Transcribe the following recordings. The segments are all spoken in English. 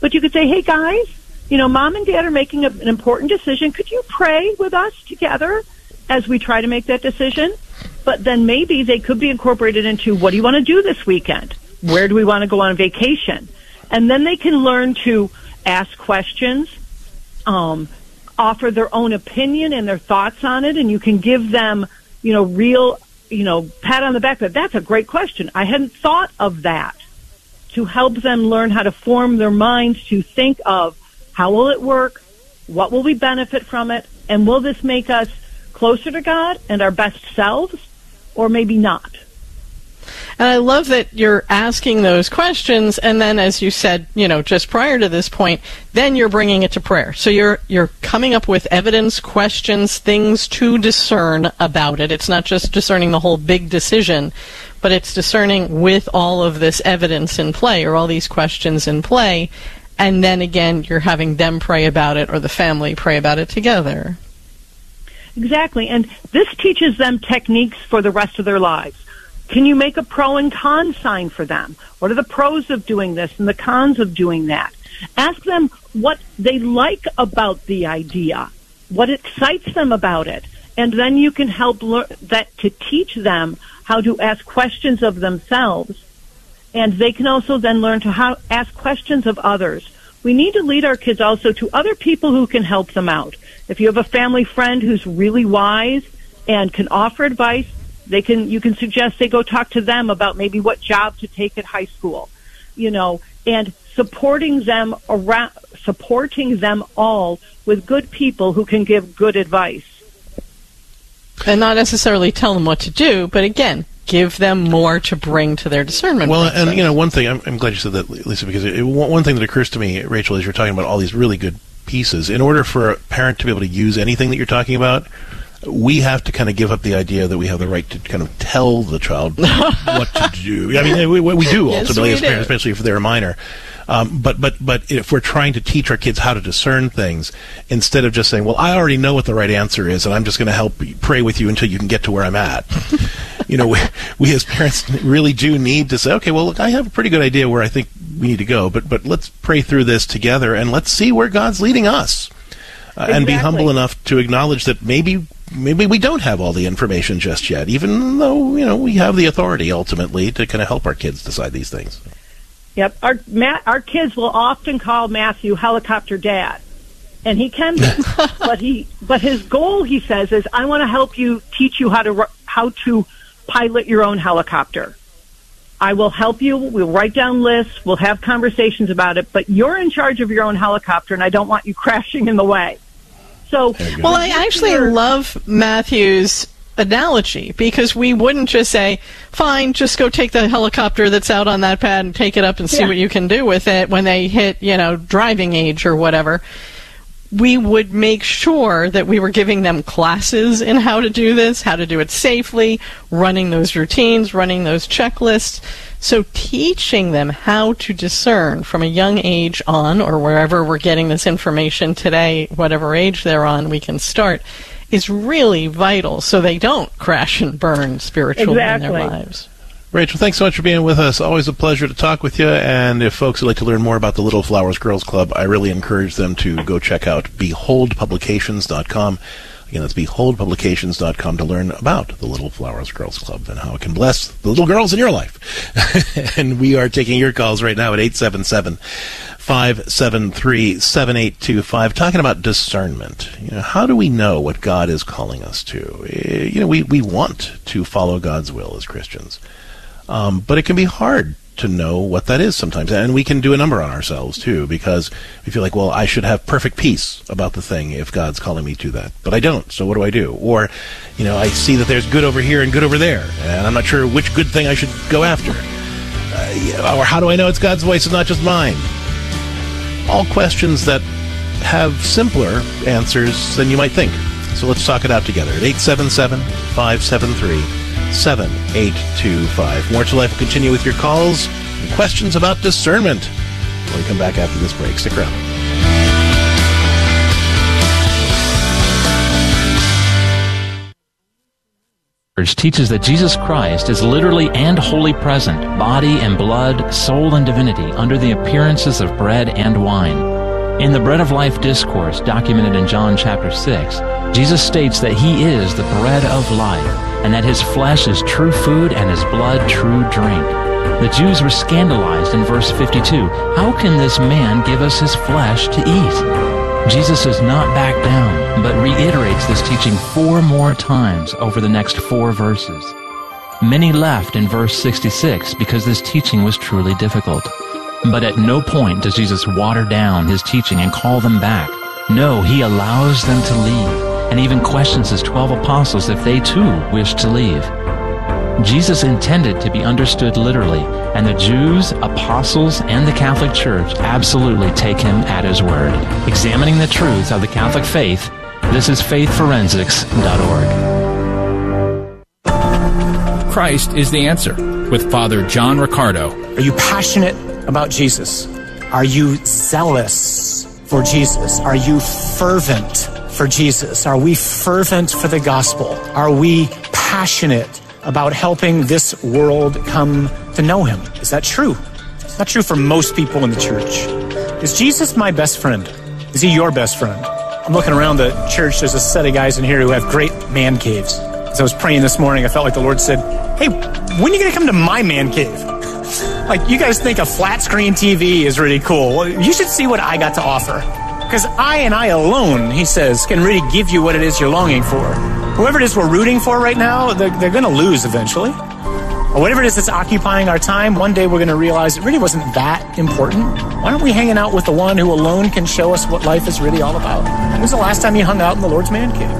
But you could say, hey, guys, Mom and Dad are making an important decision. Could you pray with us together as we try to make that decision? But then maybe they could be incorporated into, what do you want to do this weekend? Where do we want to go on vacation? And then they can learn to ask questions, offer their own opinion and their thoughts on it, and you can give them, real, pat on the back. But that's a great question. I hadn't thought of that, to help them learn how to form their minds to think of, how will it work? What will we benefit from it? And will this make us closer to God and our best selves, or maybe not? And I love that you're asking those questions, and then, as you said, just prior to this point, then you're bringing it to prayer. So you're coming up with evidence, questions, things to discern about it. It's not just discerning the whole big decision, but it's discerning with all of this evidence in play, or all these questions in play, and then again, you're having them pray about it, or the family pray about it together. Exactly, and this teaches them techniques for the rest of their lives. Can you make a pro and con sign for them? What are the pros of doing this and the cons of doing that? Ask them what they like about the idea, what excites them about it, and then you can help learn that, to teach them how to ask questions of themselves, and they can also then learn to ask questions of others. We need to lead our kids also to other people who can help them out. If you have a family friend who's really wise and can offer advice, you can suggest they go talk to them about maybe what job to take at high school, and supporting them all with good people who can give good advice. And not necessarily tell them what to do, but again, give them more to bring to their discernment process. And one thing, I'm glad you said that, Lisa, because one thing that occurs to me, Rachel, as you're talking about all these really good pieces, in order for a parent to be able to use anything that you're talking about, we have to kind of give up the idea that we have the right to kind of tell the child what to do. I mean, we do ultimately as parents, especially if they're a minor. But if we're trying to teach our kids how to discern things, instead of just saying, well, I already know what the right answer is, and I'm just going to help pray with you until you can get to where I'm at. We as parents really do need to say, okay, well, look, I have a pretty good idea where I think we need to go, but let's pray through this together, and let's see where God's leading us. And be humble enough to acknowledge that maybe we don't have all the information just yet, even though, we have the authority ultimately to kind of help our kids decide these things. Yep. Our kids will often call Matthew helicopter dad, and he can be. but his goal, he says, is I want to help you, teach you how to pilot your own helicopter. I will help you. We'll write down lists. We'll have conversations about it, but you're in charge of your own helicopter, and I don't want you crashing in the way. So, well, I actually love Matthew's analogy, because we wouldn't just say, fine, just go take the helicopter that's out on that pad and take it up and see what you can do with it when they hit, driving age or whatever. We would make sure that we were giving them classes in how to do this, how to do it safely, running those routines, running those checklists. So teaching them how to discern from a young age on, or wherever we're getting this information today, whatever age they're on, we can start, is really vital so they don't crash and burn spiritually in their lives. Rachel, thanks so much for being with us. Always a pleasure to talk with you. And if folks would like to learn more about the Little Flowers Girls Club, I really encourage them to go check out beholdpublications.com. Again, that's beholdpublications.com to learn about the Little Flowers Girls Club and how it can bless the little girls in your life. And we are taking your calls right now at 877-573-7825, talking about discernment. How do we know what God is calling us to? We want to follow God's will as Christians. But it can be hard to know what that is sometimes. And we can do a number on ourselves, too, because we feel like, well, I should have perfect peace about the thing if God's calling me to that. But I don't, so what do I do? Or, I see that there's good over here and good over there, and I'm not sure which good thing I should go after. Or how do I know it's God's voice and not just mine? All questions that have simpler answers than you might think. So let's talk it out together at 877-573-7825. More to Life will continue with your calls and questions about discernment when we come back after this break. Stick around. Church teaches that Jesus Christ is literally and wholly present, body and blood, soul and divinity, under the appearances of bread and wine. In the Bread of Life discourse documented in John chapter 6, Jesus states that he is the bread of life, and that his flesh is true food and his blood true drink. The Jews were scandalized in verse 52. How can this man give us his flesh to eat? Jesus does not back down, but reiterates this teaching 4 more times over the next 4 verses. Many left in verse 66 because this teaching was truly difficult. But at no point does Jesus water down his teaching and call them back. No, he allows them to leave, and even questions his 12 apostles if they too wish to leave. Jesus intended to be understood literally, and the Jews, apostles, and the Catholic Church absolutely take him at his word. Examining the truth of the Catholic faith, this is faithforensics.org. Christ is the answer, with Father John Riccardo. Are you passionate about Jesus? Are you zealous for Jesus? Are you fervent for Jesus? Are we fervent for the gospel? Are we passionate about helping this world come to know him? Is that true? It's not true for most people in the church. Is Jesus my best friend? Is he your best friend? I'm looking around the church. There's a set of guys in here who have great man caves. As I was praying this morning, I felt like the Lord said, hey, when are you going to come to my man cave? Like, you guys think a flat screen TV is really cool. Well, you should see what I got to offer. Because I and I alone, he says, can really give you what it is you're longing for. Whoever it is we're rooting for right now, they're going to lose eventually. Or whatever it is that's occupying our time, one day we're going to realize it really wasn't that important. Why aren't we hanging out with the one who alone can show us what life is really all about? When was the last time you hung out in the Lord's man cave?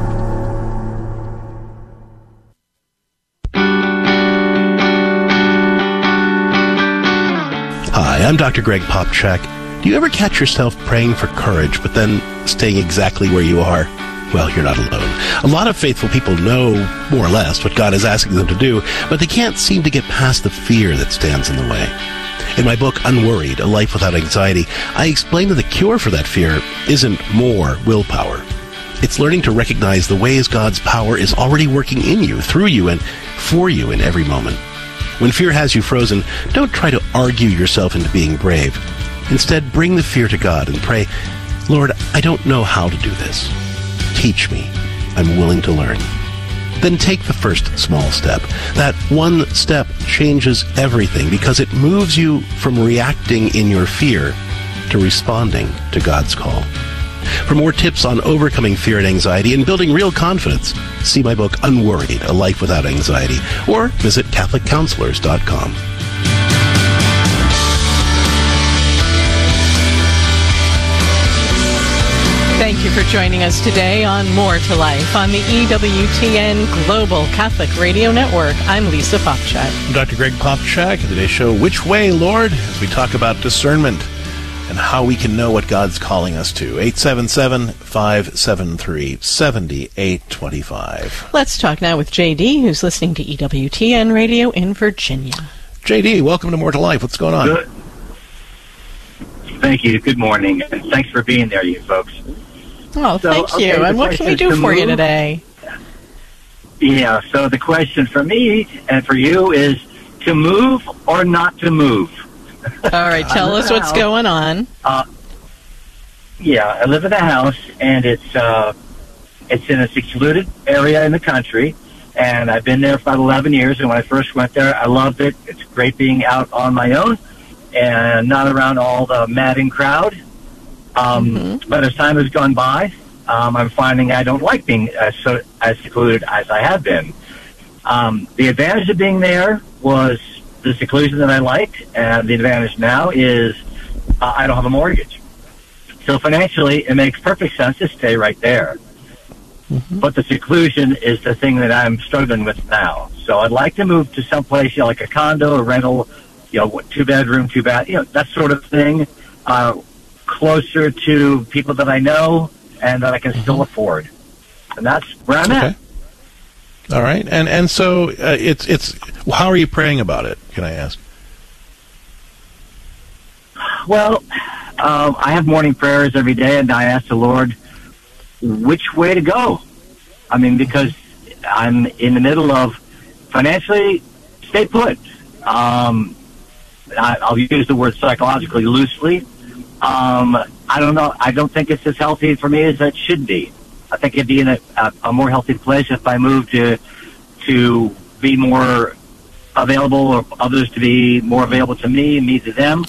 Hi, I'm Dr. Greg Popchak. Do you ever catch yourself praying for courage, but then staying exactly where you are? Well, you're not alone. A lot of faithful people know, more or less, what God is asking them to do, but they can't seem to get past the fear that stands in the way. In my book, Unworried, A Life Without Anxiety, I explain that the cure for that fear isn't more willpower. It's learning to recognize the ways God's power is already working in you, through you, and for you in every moment. When fear has you frozen, don't try to argue yourself into being brave. Instead, bring the fear to God and pray, Lord, I don't know how to do this. Teach me. I'm willing to learn. Then take the first small step. That one step changes everything because it moves you from reacting in your fear to responding to God's call. For more tips on overcoming fear and anxiety and building real confidence, see my book, Unworried, A Life Without Anxiety, or visit CatholicCounselors.com. Thank you for joining us today on More to Life on the EWTN Global Catholic Radio Network. I'm Lisa Popchak. I'm Dr. Greg Popchak, and today's show, Which Way, Lord? As we talk about discernment and how we can know what God's calling us to. 877-573-7825. Let's talk now with JD, who's listening to EWTN Radio in Virginia. JD, welcome to More to Life. What's going on? Good. Thank you. Good morning. And thanks for being there, you folks. Oh, thank you. And what can we do for you today? Yeah, so the question for me and for you is to move or not to move. All right, tell us what's going on. Yeah, I live in a house, and it's in a secluded area in the country, and I've been there for about 11 years, and when I first went there, I loved it. It's great being out on my own and not around all the madding crowd. But as time has gone by, I'm finding I don't like being as secluded as I have been. The advantage of being there was the seclusion that I liked, and the advantage now is I don't have a mortgage. So financially, it makes perfect sense to stay right there. But the seclusion is the thing that I'm struggling with now. So I'd like to move to someplace, like a condo, a rental, 2-bedroom, 2-bath, that sort of thing, closer to people that I know and that I can still afford. And that's where I'm at. All right. And so it's how are you praying about it, can I ask? Well, I have morning prayers every day, and I ask the Lord which way to go. I mean, because I'm in the middle of financially stay put. I'll use the word psychologically loosely. I don't know. I don't think it's as healthy for me as it should be. I think it'd be in a more healthy place if I moved to be more available, or others to be more available to me and me to them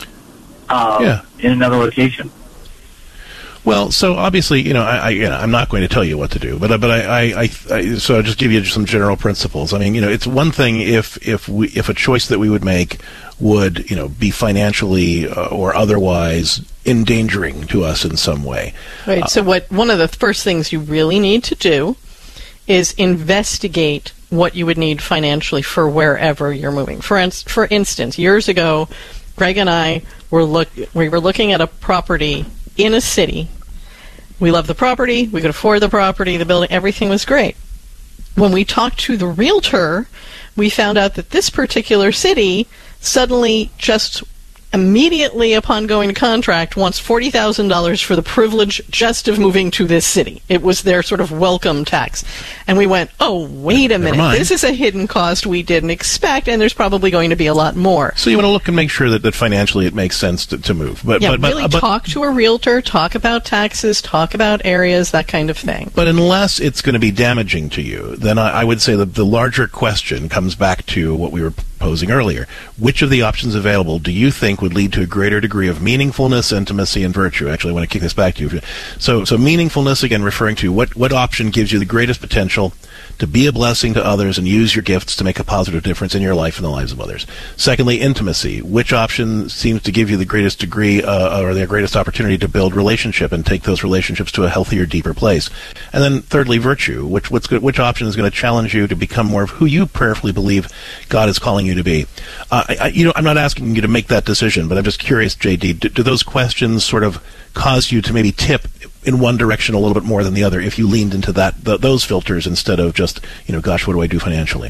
in another location. Well, so obviously, I'm not going to tell you what to do, but so I'll just give you some general principles. I mean, it's one thing if a choice that we would make would, be financially or otherwise endangering to us in some way. Right. So one of the first things you really need to do is investigate what you would need financially for wherever you're moving. For instance, years ago, Greg and I were looking at a property in a city. We loved the property, we could afford the property, the building, everything was great. When we talked to the realtor, we found out that this particular city suddenly, just immediately upon going to contract, wants $40,000 for the privilege just of moving to this city. It was their sort of welcome tax. And we went, oh, wait a minute, this is a hidden cost we didn't expect, and there's probably going to be a lot more. So you want to look and make sure that financially it makes sense to move. But talk to a realtor, talk about taxes, talk about areas, that kind of thing. But unless it's going to be damaging to you, then I would say that the larger question comes back to what we were posing earlier. Which of the options available do you think would lead to a greater degree of meaningfulness, intimacy, and virtue? Actually, I want to kick this back to you. So meaningfulness, again, referring to what option gives you the greatest potential to be a blessing to others and use your gifts to make a positive difference in your life and the lives of others. Secondly, intimacy. Which option seems to give you the greatest degree or the greatest opportunity to build relationship and take those relationships to a healthier, deeper place? And then thirdly, virtue. Which option is going to challenge you to become more of who you prayerfully believe God is calling you to be? I'm not asking you to make that decision, but I'm just curious, JD, do those questions sort of cause you to maybe tip in one direction a little bit more than the other if you leaned into those filters instead of just, gosh, what do I do financially?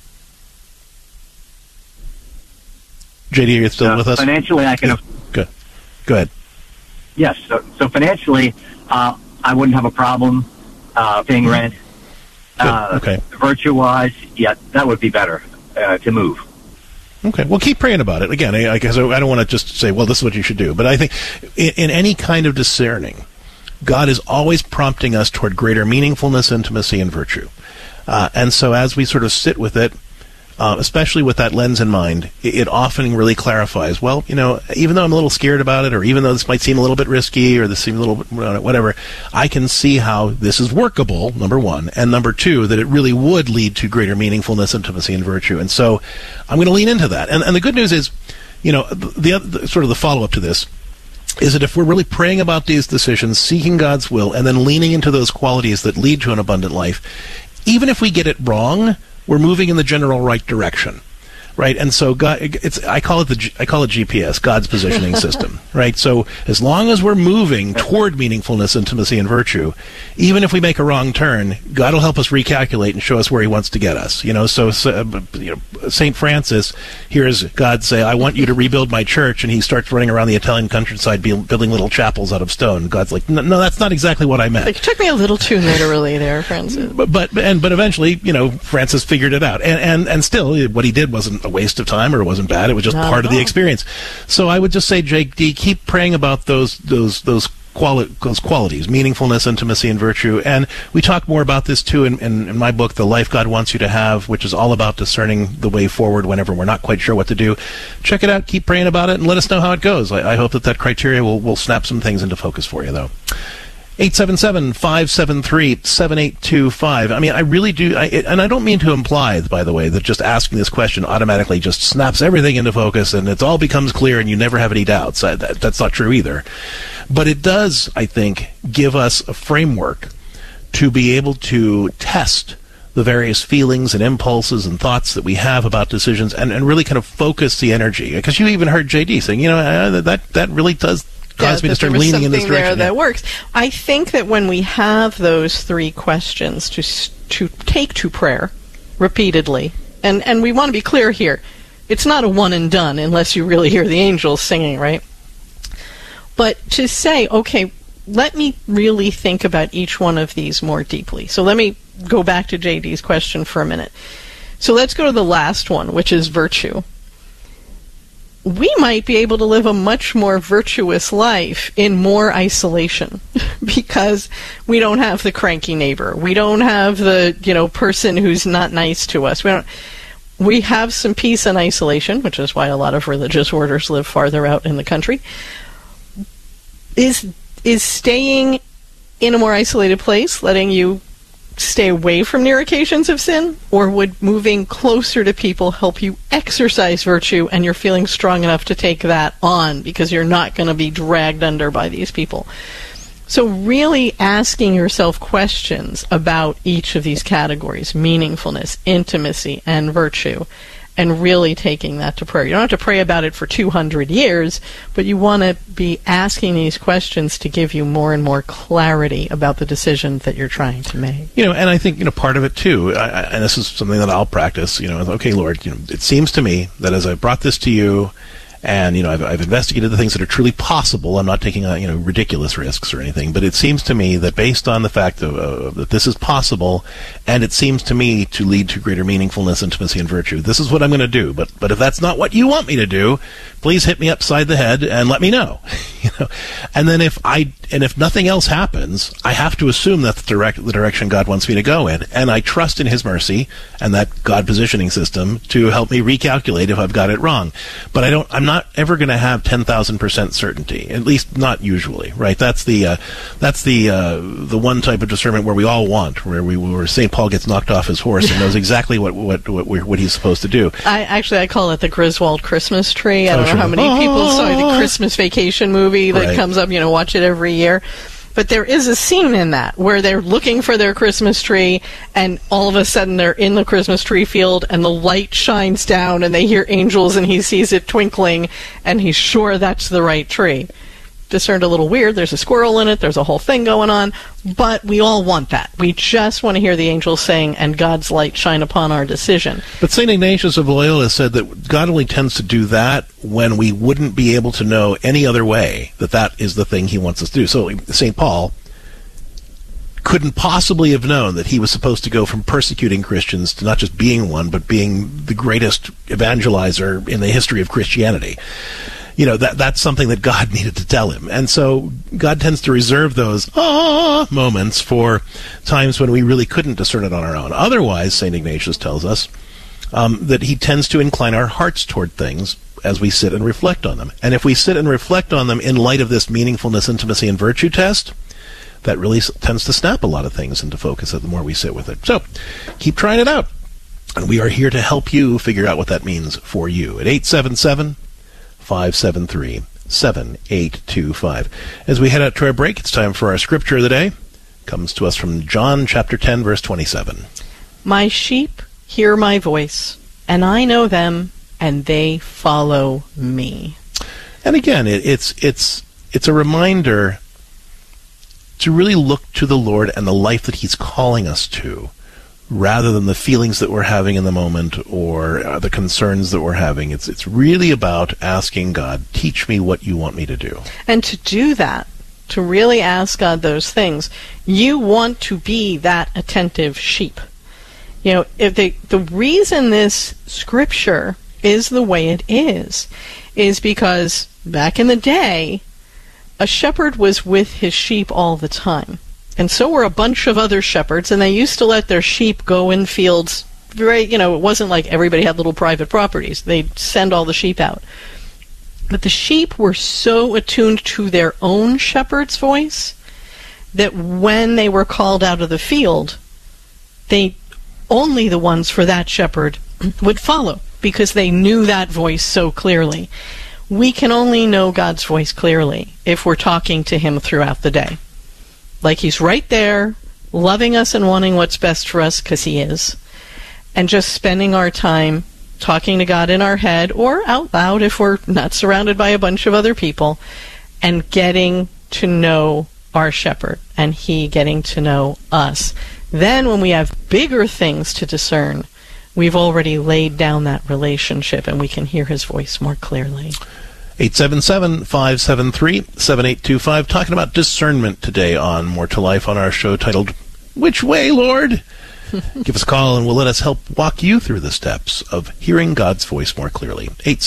JD, are you still with us? Financially, I can... Go ahead. Yes, so financially, I wouldn't have a problem paying rent. Okay. Virtue-wise, that would be better to move. Okay, well, keep praying about it. Again, I guess I don't want to just say, well, this is what you should do. But I think in any kind of discerning, God is always prompting us toward greater meaningfulness, intimacy, and virtue. And so as we sort of sit with it, especially with that lens in mind, it often really clarifies, well, even though I'm a little scared about it, or even though this might seem a little bit risky, or this seems a little bit whatever, I can see how this is workable, number one, and number two, that it really would lead to greater meaningfulness, intimacy, and virtue. And so I'm going to lean into that. And the good news is, the sort of the follow-up to this is that if we're really praying about these decisions, seeking God's will, and then leaning into those qualities that lead to an abundant life, even if we get it wrong, we're moving in the general right direction, right? And so God, I call it GPS, God's positioning system, right? So as long as we're moving toward meaningfulness, intimacy, and virtue, even if we make a wrong turn, God will help us recalculate and show us where He wants to get us. So Saint Francis hears God say, "I want you to rebuild my church," and he starts running around the Italian countryside building little chapels out of stone. God's like, "No, that's not exactly what I meant." It took me a little too literally there, Francis. But eventually, Francis figured it out, and still, what he did wasn't a waste of time, or it wasn't bad. It was just part of the experience. So I would just say, Jake D, keep praying about those qualities, meaningfulness, intimacy, and virtue. And we talk more about this too in my book, The Life God Wants You to Have, which is all about discerning the way forward whenever we're not quite sure what to do. Check it out, keep praying about it, and let us know how it goes. I hope that criteria will snap some things into focus for you, though. 877-573-7825. I mean, I really do, and I don't mean to imply, by the way, that just asking this question automatically just snaps everything into focus and it all becomes clear and you never have any doubts. That's not true either. But it does, I think, give us a framework to be able to test the various feelings and impulses and thoughts that we have about decisions and really kind of focus the energy. Because you even heard JD saying, that really does cause me to start leaning in this direction. There that works. I think that when we have those three questions to take to prayer repeatedly, and we want to be clear here, it's not a one and done unless you really hear the angels singing, right? But to say, okay, let me really think about each one of these more deeply. So let me go back to JD's question for a minute. So let's go to the last one, which is virtue. We might be able to live a much more virtuous life in more isolation because we don't have the cranky neighbor. We don't have the, person who's not nice to us. We have some peace and isolation, which is why a lot of religious orders live farther out in the country. Is staying in a more isolated place letting you stay away from near occasions of sin, or would moving closer to people help you exercise virtue and you're feeling strong enough to take that on because you're not going to be dragged under by these people? So really asking yourself questions about each of these categories, meaningfulness, intimacy, and virtue, and really taking that to prayer. You don't have to pray about it for 200 years, but you want to be asking these questions to give you more and more clarity about the decision that you're trying to make. And I think, part of it too, and this is something that I'll practice, okay, Lord, it seems to me that as I brought this to you, and, I've investigated the things that are truly possible. I'm not taking, ridiculous risks or anything. But it seems to me that based on the fact that this is possible, and it seems to me to lead to greater meaningfulness, intimacy, and virtue, this is what I'm going to do. But if that's not what you want me to do, please hit me upside the head and let me know. And then if nothing else happens, I have to assume that's the direction God wants me to go in. And I trust in His mercy and that God positioning system to help me recalculate if I've got it wrong. But I'm not ever going to have 10,000% certainty, at least not usually, right? That's the one type of discernment where we all want, where St. Paul gets knocked off his horse and knows exactly what he's supposed to do. I call it the Griswold Christmas tree. I don't know how many people saw the Christmas Vacation movie that comes up, watch it every year. But there is a scene in that where they're looking for their Christmas tree, and all of a sudden they're in the Christmas tree field, and the light shines down, and they hear angels, and he sees it twinkling, and he's sure that's the right tree. Discerned a little weird. There's a squirrel in it. There's a whole thing going on. But we all want that. We just want to hear the angels sing and God's light shine upon our decision. But St. Ignatius of Loyola said that God only tends to do that when we wouldn't be able to know any other way that is the thing He wants us to do. So St. Paul couldn't possibly have known that he was supposed to go from persecuting Christians to not just being one, but being the greatest evangelizer in the history of Christianity. That's something that God needed to tell him. And so God tends to reserve those moments for times when we really couldn't discern it on our own. Otherwise, St. Ignatius tells us that he tends to incline our hearts toward things as we sit and reflect on them. And if we sit and reflect on them in light of this meaningfulness, intimacy, and virtue test, that really tends to snap a lot of things into focus the more we sit with it. So keep trying it out. And we are here to help you figure out what that means for you at 877-573-7825. As we head out to our break, it's time for our scripture of the day. It comes to us from John chapter 10, verse 27. My sheep hear my voice, and I know them, and they follow me. And again, it's a reminder to really look to the Lord and the life that He's calling us to, rather than the feelings that we're having in the moment or the concerns that we're having. It's really about asking God, teach me what you want me to do. And to do that, to really ask God those things, you want to be that attentive sheep. If the reason this scripture is the way it is because back in the day, a shepherd was with his sheep all the time. And so were a bunch of other shepherds, and they used to let their sheep go in fields. It wasn't like everybody had little private properties. They'd send all the sheep out. But the sheep were so attuned to their own shepherd's voice that when they were called out of the field, only the ones for that shepherd would follow, because they knew that voice so clearly. We can only know God's voice clearly if we're talking to Him throughout the day. Like He's right there, loving us and wanting what's best for us, because He is. And just spending our time talking to God in our head, or out loud if we're not surrounded by a bunch of other people, and getting to know our shepherd, and He getting to know us. Then when we have bigger things to discern, we've already laid down that relationship, and we can hear His voice more clearly. 877-573-7825. Talking about discernment today on More to Life on our show titled, Which Way, Lord? Give us a call and we'll let us help walk you through the steps of hearing God's voice more clearly.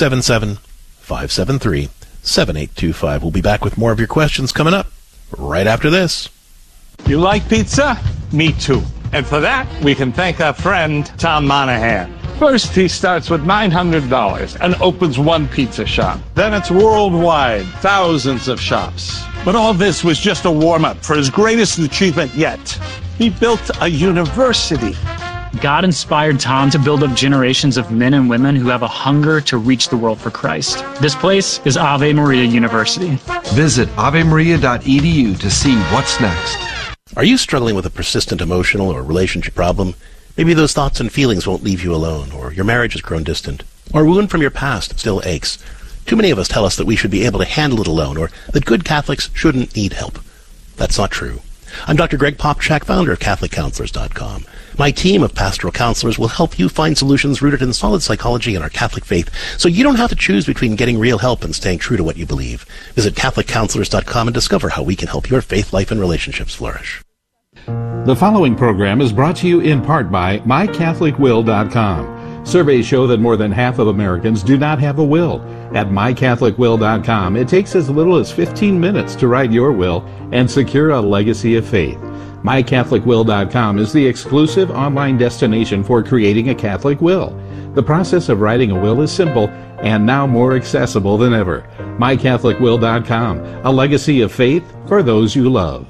877-573-7825. We'll be back with more of your questions coming up right after this. You like pizza? Me too. And for that, we can thank our friend, Tom Monahan. First, he starts with $900 and opens one pizza shop. Then it's worldwide, thousands of shops. But all this was just a warm-up for his greatest achievement yet. He built a university. God inspired Tom to build up generations of men and women who have a hunger to reach the world for Christ. This place is Ave Maria University. Visit avemaria.edu to see what's next. Are you struggling with a persistent emotional or relationship problem? Maybe those thoughts and feelings won't leave you alone, or your marriage has grown distant, or a wound from your past still aches. Too many of us tell us that we should be able to handle it alone, or that good Catholics shouldn't need help. That's not true. I'm Dr. Greg Popchak, founder of CatholicCounselors.com. My team of pastoral counselors will help you find solutions rooted in solid psychology and our Catholic faith, so you don't have to choose between getting real help and staying true to what you believe. Visit CatholicCounselors.com and discover how we can help your faith life and relationships flourish. The following program is brought to you in part by MyCatholicWill.com. Surveys show that more than half of Americans do not have a will. At MyCatholicWill.com, it takes as little as 15 minutes to write your will and secure a legacy of faith. MyCatholicWill.com is the exclusive online destination for creating a Catholic will. The process of writing a will is simple and now more accessible than ever. MyCatholicWill.com, a legacy of faith for those you love.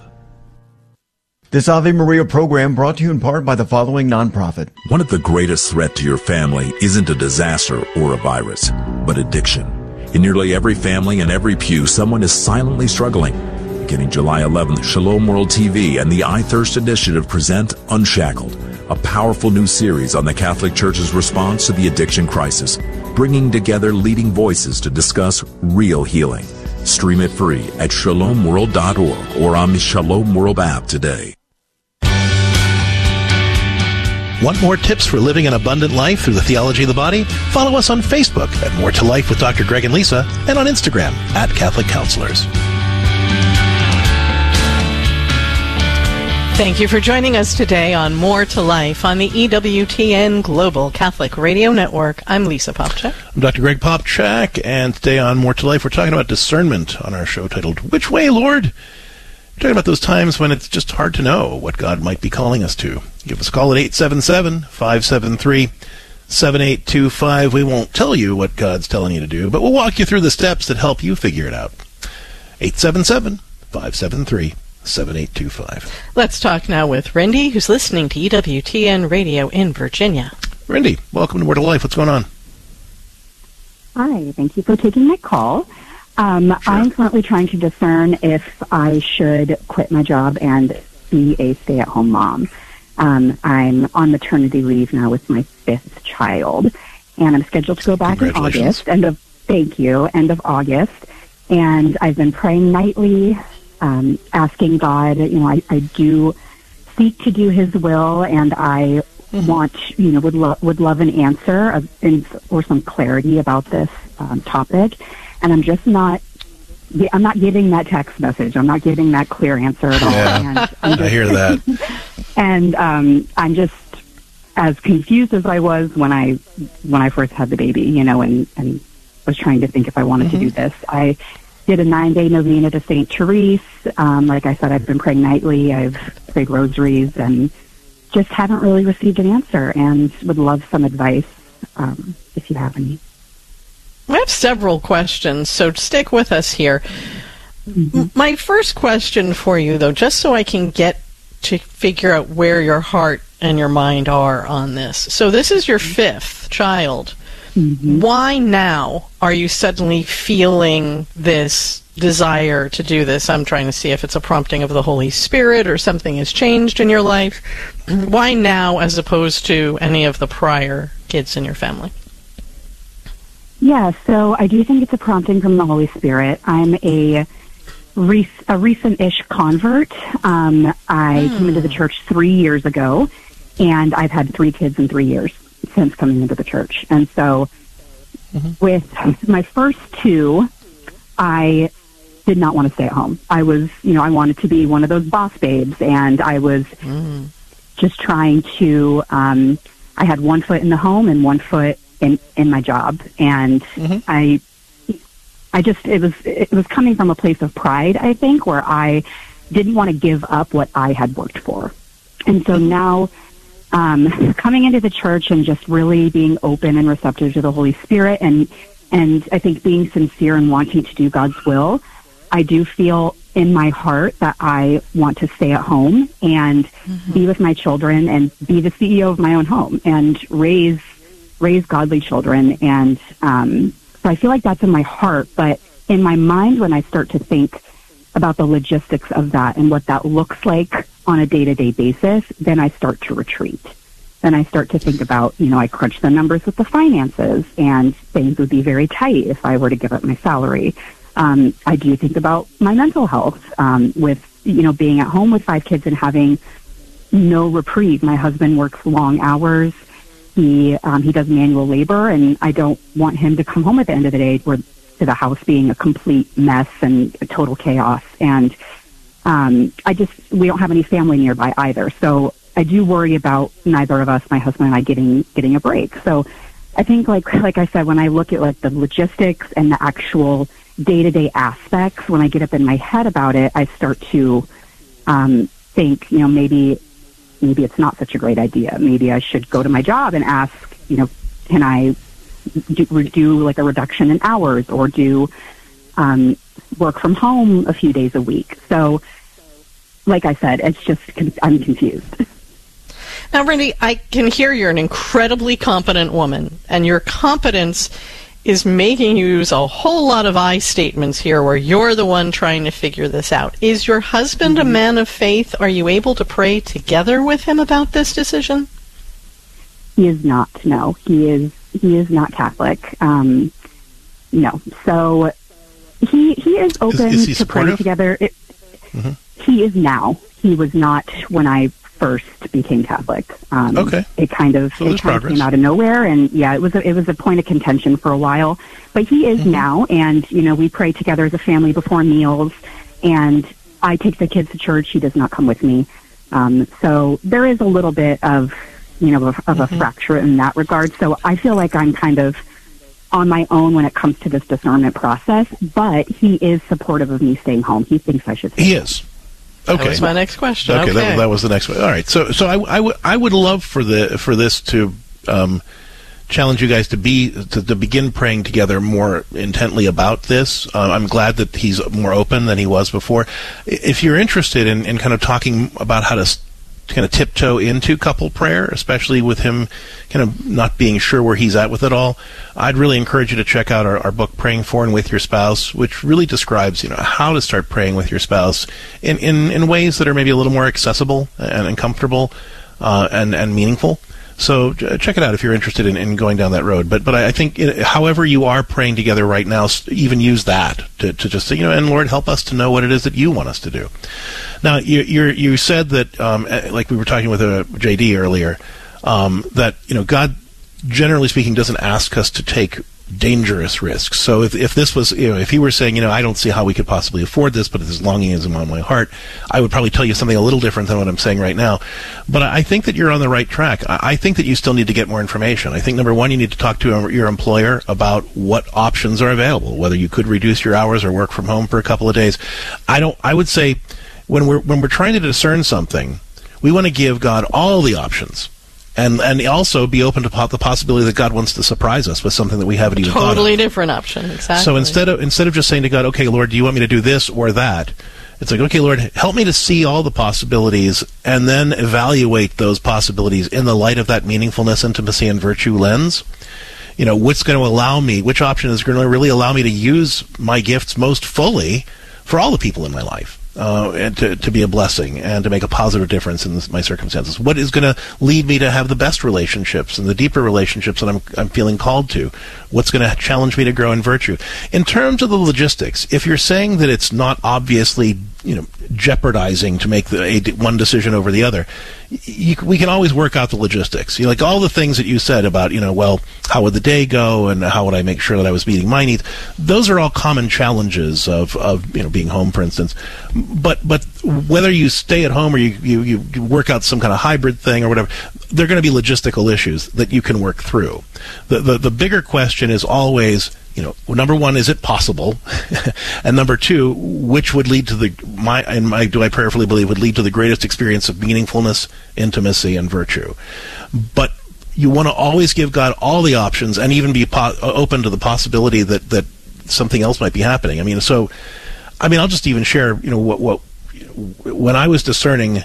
This Ave Maria program brought to you in part by the following nonprofit. One of the greatest threats to your family isn't a disaster or a virus, but addiction. In nearly every family and every pew, someone is silently struggling. Beginning July 11th, Shalom World TV and the I Thirst Initiative present Unshackled, a powerful new series on the Catholic Church's response to the addiction crisis, bringing together leading voices to discuss real healing. Stream it free at shalomworld.org or on the Shalom World app today. Want more tips for living an abundant life through the theology of the body? Follow us on Facebook at More to Life with Dr. Greg and Lisa, and on Instagram at Catholic Counselors. Thank you for joining us today on More to Life on the EWTN Global Catholic Radio Network. I'm Lisa Popchak. I'm Dr. Greg Popchak, and today on More to Life, we're talking about discernment on our show titled, Which Way, Lord? We're talking about those times when it's just hard to know what God might be calling us to. Give us a call at 877-573-7825. We won't tell you what God's telling you to do, but we'll walk you through the steps that help you figure it out. 877-573-7825. Let's talk now with Rindy, who's listening to EWTN Radio in Virginia. Rindy, welcome to More to Life. What's going on? Hi, thank you for taking my call. Sure. I'm currently trying to discern if I should quit my job and be a stay-at-home mom. I'm on maternity leave now with my 5th child, and I'm scheduled to go back in August, end of August. And I've been praying nightly, asking God, I do seek to do His will, and I want, would love an answer or some clarity about this topic. And I'm just not getting that text message. I'm not getting that clear answer at all. Yeah, I hear that. And I'm just as confused as I was when I first had the baby, and was trying to think if I wanted to do this. I did a 9-day novena to St. Therese. Like I said, I've been praying nightly. I've prayed rosaries and just haven't really received an answer, and would love some advice if you have any. I have several questions, so stick with us here. My first question for you, though, just so I can get to figure out where your heart and your mind are on this. So this is your 5th child. Why now are you suddenly feeling this desire to do this? I'm trying to see if it's a prompting of the Holy Spirit or something has changed in your life. Why now as opposed to any of the prior kids in your family? Yeah, so I do think it's a prompting from the Holy Spirit. I'm a recent-ish convert. I came into the church 3 years ago, and I've had 3 kids in 3 years since coming into the church. And so with my first 2, I did not want to stay at home. I was, I wanted to be one of those boss babes, and I was just trying to, I had one foot in the home and one foot in my job. And it was coming from a place of pride, I think, where I didn't want to give up what I had worked for. And so now, coming into the church and just really being open and receptive to the Holy Spirit, and I think being sincere and wanting to do God's will, I do feel in my heart that I want to stay at home and be with my children and be the CEO of my own home and raise godly children. And so I feel like that's in my heart. But in my mind, when I start to think about the logistics of that and what that looks like on a day-to-day basis, then I start to retreat. Then I start to think about, I crunch the numbers with the finances, and things would be very tight if I were to give up my salary. I do think about my mental health, with, being at home with 5 kids and having no reprieve. My husband works long hours. He does manual labor, and I don't want him to come home at the end of the day to the house being a complete mess and a total chaos. And we don't have any family nearby either. So I do worry about neither of us, my husband and I, getting a break. So I think, like I said, when I look at the logistics and the actual day-to-day aspects, when I get up in my head about it, I start to think, maybe it's not such a great idea. Maybe I should go to my job and ask, can I do a reduction in hours, or do work from home a few days a week? So, like I said, it's just, I'm confused. Now, Randy, I can hear you're an incredibly competent woman, and your competence is making you use a whole lot of I statements here where you're the one trying to figure this out. Is your husband a man of faith? Are you able to pray together with him about this decision? He is not, no. He is not Catholic. No. So he is open is he to praying together. He is now. He was not when I first became Catholic. Okay. It kind of came out of nowhere, and it was a point of contention for a while. But he is now, and we pray together as a family before meals, and I take the kids to church. He does not come with me. So there is a little bit of a fracture in that regard. So I feel like I'm kind of on my own when it comes to this discernment process, but he is supportive of me staying home. He thinks I should stay home. He is. Okay. That was my next question. Okay. That was the next one. All right. So I would love for this to challenge you guys to begin praying together more intently about this. I'm glad that he's more open than he was before. If you're interested in kind of talking about how to kind of tiptoe into couple prayer, especially with him kind of not being sure where he's at with it all, I'd really encourage you to check out our book, Praying For and With Your Spouse, which really describes how to start praying with your spouse in ways that are maybe a little more accessible and comfortable and meaningful. So check it out if you're interested in going down that road. But I think however you are praying together right now, even use that to just say, and Lord, help us to know what it is that you want us to do. Now, you said that, like we were talking with JD earlier, that God, generally speaking, doesn't ask us to take dangerous risks. So if this was, if he were saying, I don't see how we could possibly afford this, but this longing is in my heart, I would probably tell you something a little different than what I'm saying right now. But I think that you're on the right track. I think that you still need to get more information. I think, number one, you need to talk to your employer about what options are available, whether you could reduce your hours or work from home for a couple of days. I would say when we're trying to discern something, we want to give God all the options. And also be open to the possibility that God wants to surprise us with something that we haven't even thought of. Totally different option, exactly. So instead of just saying to God, okay, Lord, do you want me to do this or that? It's like, okay, Lord, help me to see all the possibilities and then evaluate those possibilities in the light of that meaningfulness, intimacy, and virtue lens. What's going to allow me, which option is going to really allow me to use my gifts most fully for all the people in my life. And to be a blessing and to make a positive difference in my circumstances. What is going to lead me to have the best relationships and the deeper relationships that I'm feeling called to? What's going to challenge me to grow in virtue? In terms of the logistics, if you're saying that it's not obviously, jeopardizing to make one decision over the other. We can always work out the logistics. Like all the things that you said about, well, how would the day go and how would I make sure that I was meeting my needs? Those are all common challenges of being home, for instance. But whether you stay at home or you work out some kind of hybrid thing or whatever, there are going to be logistical issues that you can work through. The bigger question is always, number one, is it possible? And number two, which would lead to do I prayerfully believe would lead to the greatest experience of meaningfulness, intimacy, and virtue? But you want to always give God all the options and even be open to the possibility that something else might be happening. I'll just even share, when I was discerning,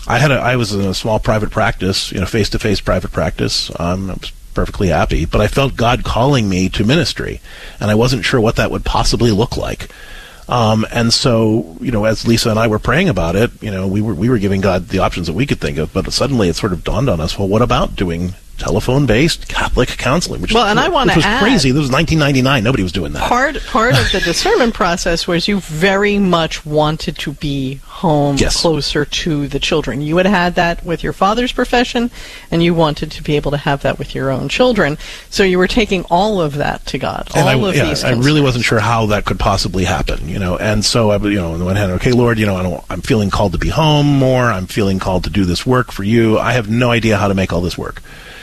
I was in a small private practice, face-to-face private practice. I was perfectly happy, but I felt God calling me to ministry, and I wasn't sure what that would possibly look like. And so, as Lisa and I were praying about it, we were giving God the options that we could think of, but suddenly it sort of dawned on us, well, what about doing telephone-based Catholic counseling? Which was crazy. This was 1999. Nobody was doing that. Part of the discernment process was you very much wanted to be home, closer to the children. You had that with your father's profession, and you wanted to be able to have that with your own children. So you were taking all of that to God. I really wasn't sure how that could possibly happen, And so on the one hand, okay, Lord, I'm feeling called to be home more. I'm feeling called to do this work for you. I have no idea how to make all this work.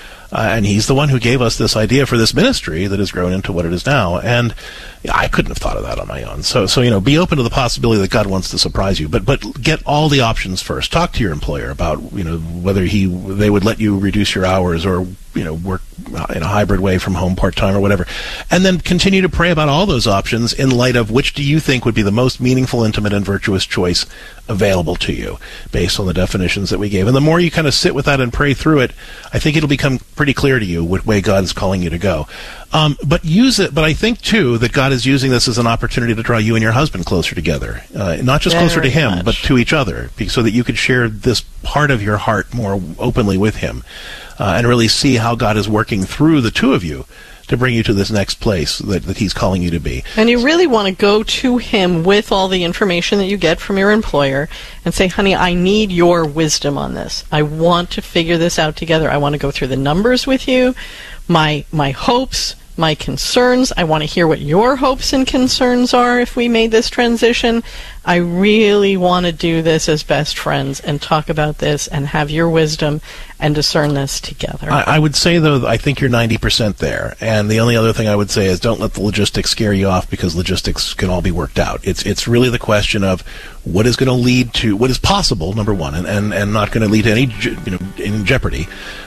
And he's the one who gave us this idea for this ministry that has grown into what it is now. And I couldn't have thought of that on my own. So be open to the possibility that God wants to surprise you, but get all the options first. Talk to your employer about, whether they would let you reduce your hours or, work in a hybrid way from home part-time or whatever. And then continue to pray about all those options in light of which do you think would be the most meaningful, intimate, and virtuous choice available to you based on the definitions that we gave. And the more you kind of sit with that and pray through it, I think it'll become pretty clear to you what way God is calling you to go. But use it. But I think too that God is using this as an opportunity to draw you and your husband closer together, not just closer to Him, but to each other, so that you could share this part of your heart more openly with Him, and really see how God is working through the two of you to bring you to this next place that He's calling you to be. And you really want to go to Him with all the information that you get from your employer and say, honey, I need your wisdom on this. I want to figure this out together. I want to go through the numbers with you, my hopes, my concerns. I want to hear what your hopes and concerns are if we made this transition. I really want to do this as best friends and talk about this and have your wisdom and discern this together. I would say, though, I think you're 90% there. And the only other thing I would say is don't let the logistics scare you off, because logistics can all be worked out. It's really the question of what is going to lead to what is possible, number one, and not going to lead to any in jeopardy.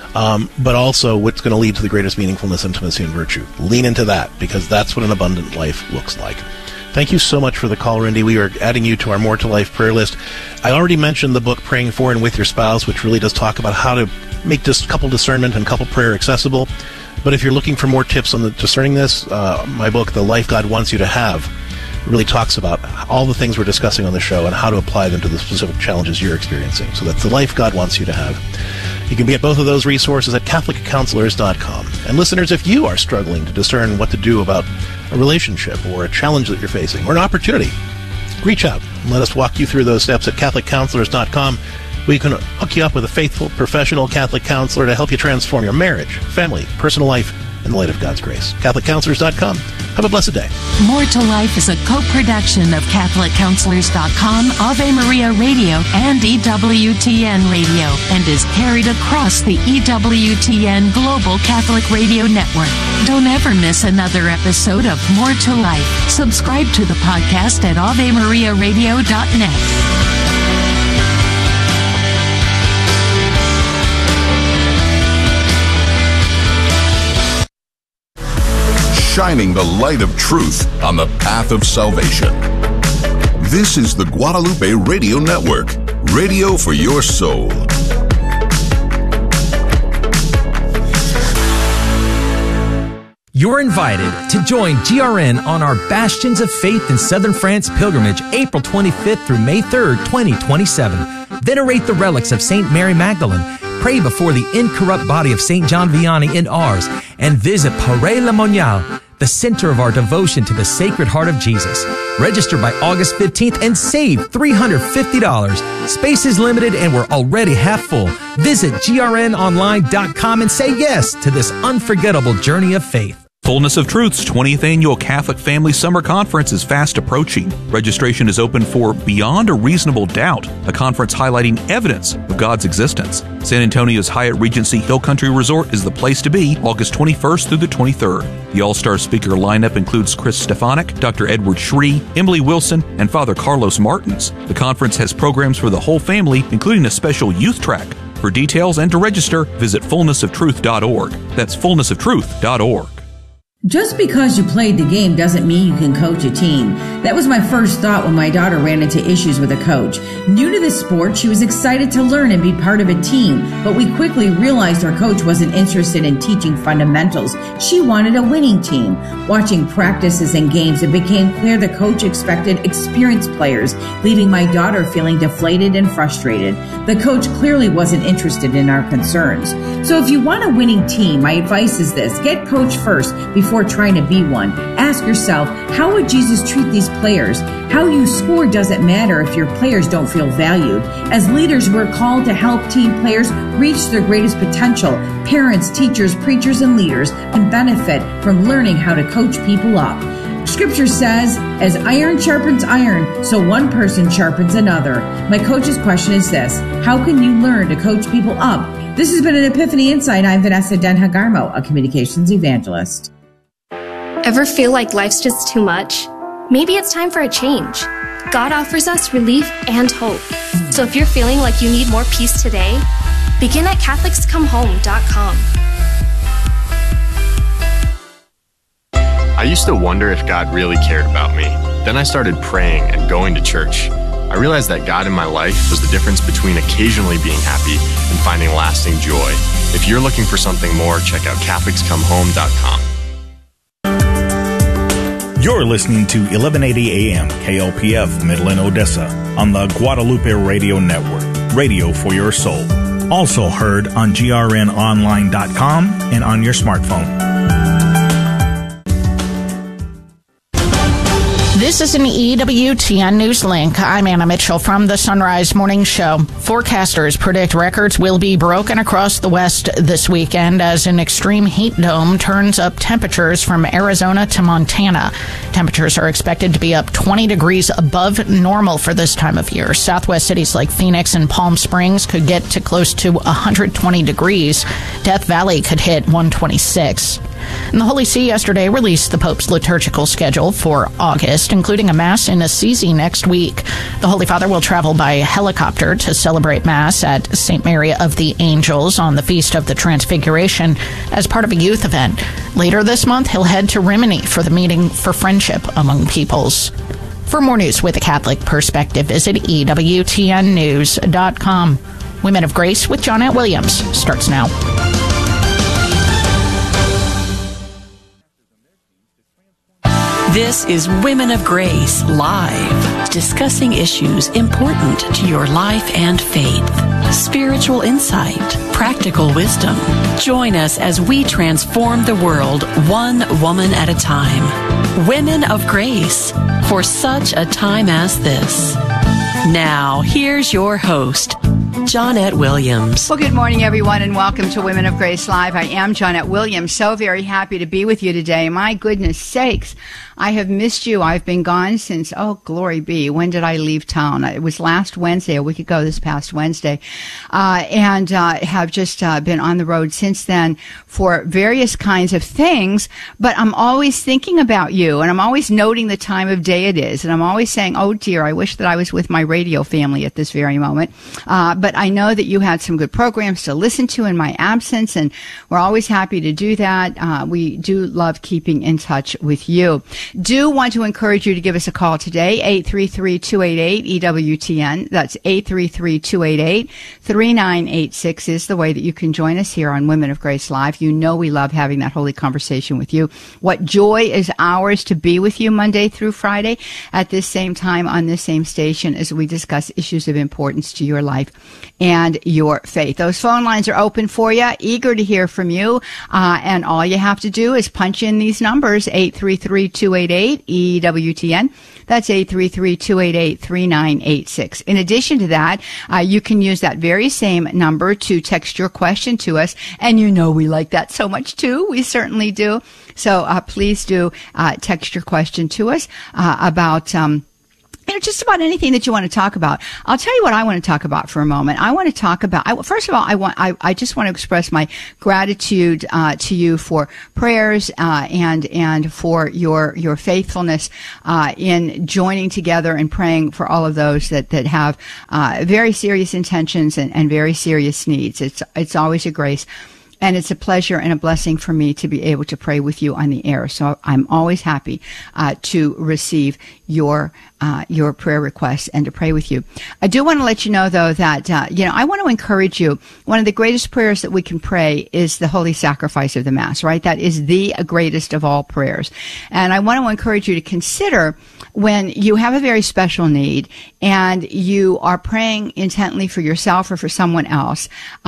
But also what's going to lead to the greatest meaningfulness, intimacy, and virtue. Lean into that, because that's what an abundant life looks like. Thank you so much for the call, Rindy. We are adding you to our More to Life prayer list. I already mentioned the book Praying For and With Your Spouse, which really does talk about how to make this couple discernment and couple prayer accessible. But if you're looking for more tips on discerning this, my book, The Life God Wants You to Have, really talks about all the things we're discussing on the show and how to apply them to the specific challenges you're experiencing. So that's The Life God Wants You to Have. You can get both of those resources at CatholicCounselors.com. And listeners, if you are struggling to discern what to do about a relationship or a challenge that you're facing or an opportunity, reach out and let us walk you through those steps at CatholicCounselors.com. We can hook you up with a faithful, professional Catholic counselor to help you transform your marriage, family, personal life in the light of God's grace. CatholicCounselors.com. Have a blessed day. More to Life is a co-production of CatholicCounselors.com, Ave Maria Radio, and EWTN Radio, and is carried across the EWTN Global Catholic Radio Network. Don't ever miss another episode of More to Life. Subscribe to the podcast at AveMariaRadio.net. Shining the light of truth on the path of salvation. This is the Guadalupe Radio Network, radio for your soul. You're invited to join GRN on our Bastions of Faith in Southern France pilgrimage, April 25th through May 3rd, 2027. Venerate the relics of St. Mary Magdalene, pray before the incorrupt body of St. John Vianney in Ars, and visit Paray-le-Monial, the center of our devotion to the Sacred Heart of Jesus. Register by August 15th and save $350. Space is limited and we're already half full. Visit grnonline.com and say yes to this unforgettable journey of faith. Fullness of Truth's 20th Annual Catholic Family Summer Conference is fast approaching. Registration is open for Beyond a Reasonable Doubt, a conference highlighting evidence of God's existence. San Antonio's Hyatt Regency Hill Country Resort is the place to be August 21st through the 23rd. The all-star speaker lineup includes Chris Stefanik, Dr. Edward Shree, Emily Wilson, and Father Carlos Martins. The conference has programs for the whole family, including a special youth track. For details and to register, visit fullnessoftruth.org. That's fullnessoftruth.org. Just because you played the game doesn't mean you can coach a team. That was my first thought when my daughter ran into issues with a coach. New to the sport, she was excited to learn and be part of a team, but we quickly realized our coach wasn't interested in teaching fundamentals. She wanted a winning team. Watching practices and games, it became clear the coach expected experienced players, leaving my daughter feeling deflated and frustrated. The coach clearly wasn't interested in our concerns. So if you want a winning team, my advice is this: get coach first before trying to be one. Ask yourself, how would Jesus treat these players? How you score doesn't matter if your players don't feel valued. As leaders, we're called to help team players reach their greatest potential. Parents, teachers, preachers, and leaders can benefit from learning how to coach people up. Scripture says, as iron sharpens iron, so one person sharpens another. My coach's question is this: how can you learn to coach people up? This has been an Epiphany Insight. I'm Vanessa Denhagarmo, a communications evangelist. Ever feel like life's just too much? Maybe it's time for a change. God offers us relief and hope. So if you're feeling like you need more peace today, begin at CatholicsComeHome.com. I used to wonder if God really cared about me. Then I started praying and going to church. I realized that God in my life was the difference between occasionally being happy and finding lasting joy. If you're looking for something more, check out CatholicsComeHome.com. You're listening to 1180 AM KLPF Midland, Odessa on the Guadalupe Radio Network, radio for your soul. Also heard on grnonline.com and on your smartphone. This is an EWTN News Link. I'm Anna Mitchell from the Sunrise Morning Show. Forecasters predict records will be broken across the West this weekend as an extreme heat dome turns up temperatures from Arizona to Montana. Temperatures are expected to be up 20 degrees above normal for this time of year. Southwest cities like Phoenix and Palm Springs could get to close to 120 degrees. Death Valley could hit 126. And the Holy See yesterday released the Pope's liturgical schedule for August, including a Mass in Assisi next week. The Holy Father will travel by helicopter to celebrate Mass at St. Mary of the Angels on the Feast of the Transfiguration as part of a youth event. Later this month, he'll head to Rimini for the Meeting for Friendship Among Peoples. For more news with a Catholic perspective, visit EWTNnews.com. Women of Grace with Johnette Williams starts now. This is Women of Grace Live, discussing issues important to your life and faith. Spiritual insight, practical wisdom. Join us as we transform the world one woman at a time. Women of Grace, for such a time as this. Now, here's your host, Johnette Williams. Well, good morning, everyone, and welcome to Women of Grace Live. I am Johnette Williams. So very happy to be with you today. My goodness sakes, I have missed you. I've been gone since, oh, glory be. When did I leave town? It was last Wednesday, a week ago, this past Wednesday. And have just been on the road since then for various kinds of things. But I'm always thinking about you, and I'm always noting the time of day it is. And I'm always saying, oh, dear, I wish that I was with my radio family at this very moment. But I know that you had some good programs to listen to in my absence, and we're always happy to do that. We do love keeping in touch with you. Do want to encourage you to give us a call today, 833-288-EWTN. That's 833-288-3986 is the way that you can join us here on Women of Grace Live. You know we love having that holy conversation with you. What joy is ours to be with you Monday through Friday at this same time on this same station as we discuss issues of importance to your life and your faith. Those phone lines are open for you. Eager to hear from you. And all you have to do is punch in these numbers, 833-288-EWTN. That's 833-288-3986. In addition to that, you can use that very same number to text your question to us. And you know we like that so much too. We certainly do. So please do text your question to us about just about anything that you want to talk about. I'll tell you what I want to talk about for a moment. I want to talk about, first of all, I just want to express my gratitude to you for prayers and for your faithfulness in joining together and praying for all of those that have very serious intentions and very serious needs. It's always a grace. And it's a pleasure and a blessing for me to be able to pray with you on the air. So I'm always happy to receive your prayer requests and to pray with you. I do want to let you know, though, that I want to encourage you. One of the greatest prayers that we can pray is the holy sacrifice of the Mass, right? That is the greatest of all prayers. And I want to encourage you to consider when you have a very special need and you are praying intently for yourself or for someone else,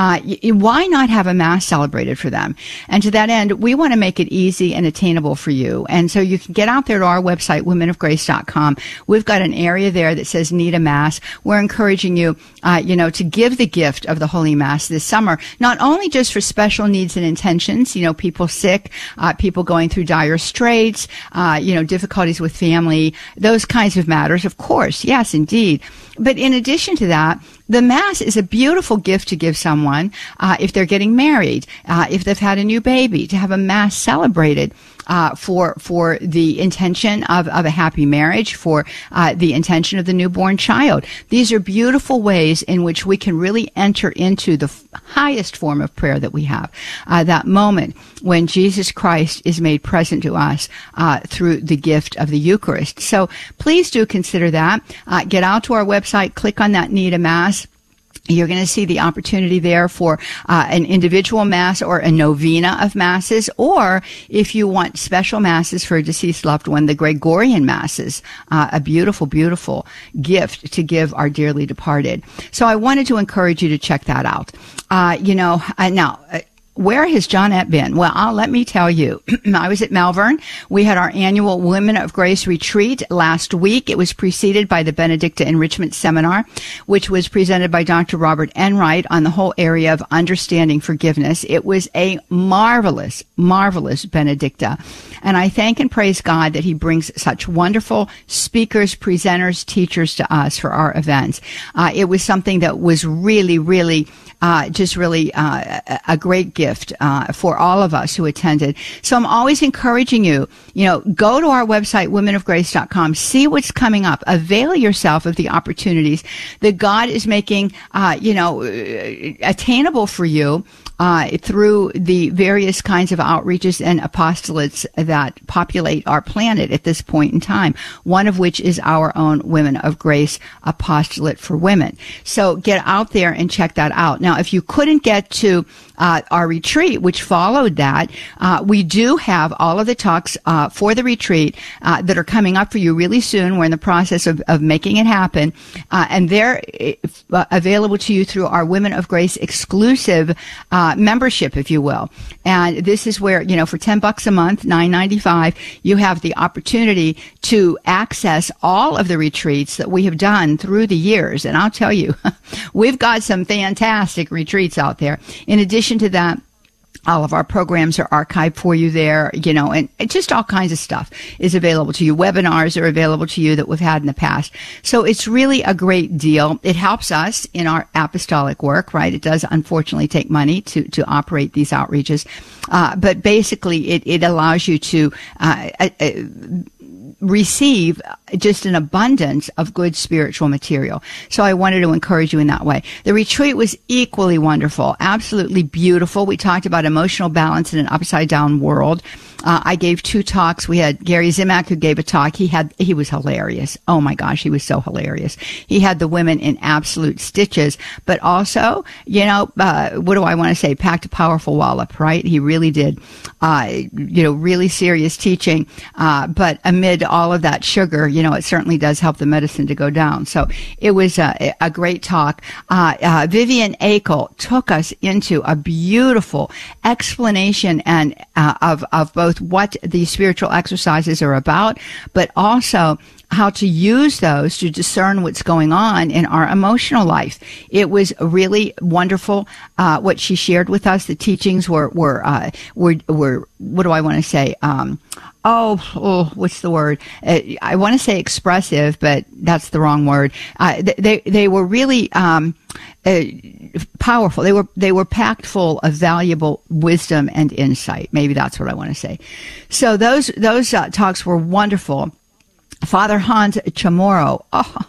why not have a Mass celebrated for them? And to that end, we want to make it easy and attainable for you. And so you can get out there to our website, womenofgrace.com. We've got an area there that says Need a Mass. We're encouraging you, to give the gift of the Holy Mass this summer, not only just for special needs and intentions, people sick, people going through dire straits, difficulties with family, those kinds of matters, of course. Yes, indeed. But in addition to that, the Mass is a beautiful gift to give someone if they're getting married, if they've had a new baby, to have a Mass celebrated for the intention of a happy marriage, for the intention of the newborn child. These are beautiful ways in which we can really enter into the highest form of prayer that we have, that moment when Jesus Christ is made present to us through the gift of the Eucharist. So please do consider that. Get out to our website, click on that Need a Mass. You're going to see the opportunity there for an individual Mass or a novena of Masses, or if you want special Masses for a deceased loved one, the Gregorian Masses, a beautiful, beautiful gift to give our dearly departed. So I wanted to encourage you to check that out. Now, where has Johnette been? Well, let me tell you. I was at Malvern. We had our annual Women of Grace retreat last week. It was preceded by the Benedicta Enrichment Seminar, which was presented by Dr. Robert Enright on the whole area of understanding forgiveness. It was a marvelous, marvelous Benedicta. And I thank and praise God that he brings such wonderful speakers, presenters, teachers to us for our events. It was something that was really, really a great gift for all of us who attended. So I'm always encouraging you, go to our website, womenofgrace.com, see what's coming up, avail yourself of the opportunities that God is making, attainable for you through the various kinds of outreaches and apostolates that populate our planet at this point in time, one of which is our own Women of Grace apostolate for women. So get out there and check that out. Now, if you couldn't get to our retreat, which followed that, we do have all of the talks for the retreat that are coming up for you really soon. We're in the process of making it happen, and they're available to you through our Women of Grace exclusive membership, if you will. And this is where, for $10 a month, $9.95, you have the opportunity to access all of the retreats that we have done through the years. And I'll tell you, we've got some fantastic retreats out there. In addition to that, all of our programs are archived for you there, and just all kinds of stuff is available to you. Webinars are available to you that we've had in the past. So it's really a great deal. It helps us in our apostolic work, right? It does unfortunately take money to operate these outreaches. But basically it allows you to, receive just an abundance of good spiritual material. So I wanted to encourage you in that way. The retreat was equally wonderful, absolutely beautiful. We talked about emotional balance in an upside down world. I gave 2 talks. We had Gary Zimak who gave a talk. He was hilarious. Oh my gosh, he was so hilarious. He had the women in absolute stitches, but also, what do I want to say? Packed a powerful wallop, right? He really did. Really serious teaching. But amid all of that sugar, it certainly does help the medicine to go down. So it was a great talk. Vivian Akel took us into a beautiful explanation and of both what the spiritual exercises are about, but also how to use those to discern what's going on in our emotional life. It was really wonderful what she shared with us. The teachings were what do I want to say? What's the word? I want to say expressive, but that's the wrong word. They were really powerful. They were packed full of valuable wisdom and insight. Maybe that's what I want to say. So those talks were wonderful. Father Hans Chamorro,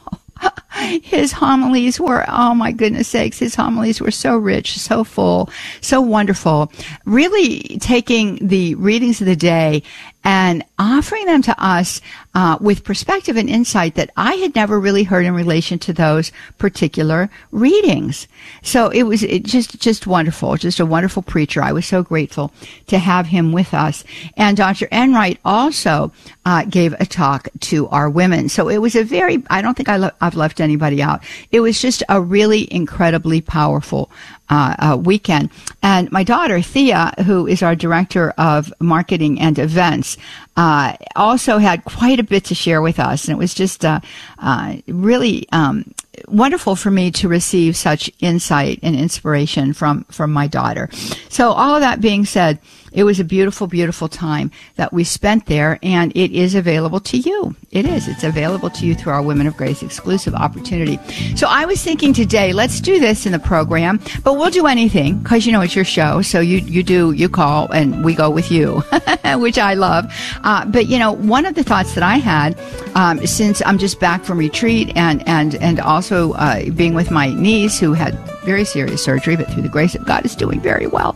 his homilies were, oh my goodness sakes, his homilies were so rich, so full, so wonderful. Really taking the readings of the day and offering them to us with perspective and insight that I had never really heard in relation to those particular readings. So it was just wonderful, just a wonderful preacher. I was so grateful to have him with us. And Dr. Enright also gave a talk to our women. So it was I don't think I've left anybody out. It was just a really incredibly powerful weekend. And my daughter, Thea, who is our director of marketing and events, also had quite a bit to share with us. And it was just really wonderful for me to receive such insight and inspiration from my daughter. So all of that being said, it was a beautiful, beautiful time that we spent there, and it is available to you. It is. It's available to you through our Women of Grace exclusive opportunity. So I was thinking today, let's do this in the program, but we'll do anything because, it's your show. So you call and we go with you, which I love. But, one of the thoughts that I had, since I'm just back from retreat and also being with my niece who had very serious surgery, but through the grace of God is doing very well.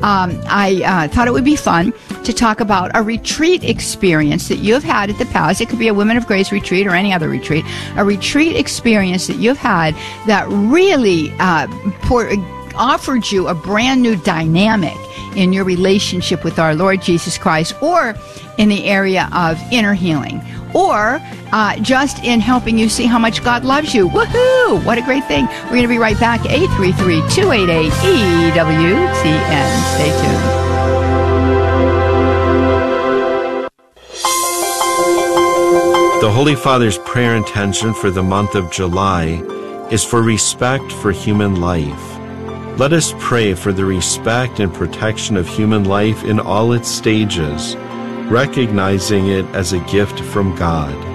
I thought it would be fun to talk about a retreat experience that you've had at the past. It could be a Women of Grace retreat or any other retreat. A retreat experience that you've had that really offered you a brand new dynamic in your relationship with our Lord Jesus Christ, or in the area of inner healing, or just in helping you see how much God loves you. Woohoo! What a great thing. We're going to be right back. 833-288-EWTN. Stay tuned. The Holy Father's prayer intention for the month of July is for respect for human life. Let us pray for the respect and protection of human life in all its stages, recognizing it as a gift from God.